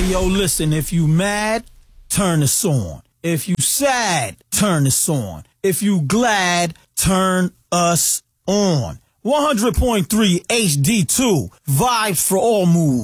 yo, listen, if you mad, turn this on. If you sad, turn this on. If you glad, turn us on. 100.3 HD2, vibes for all moods.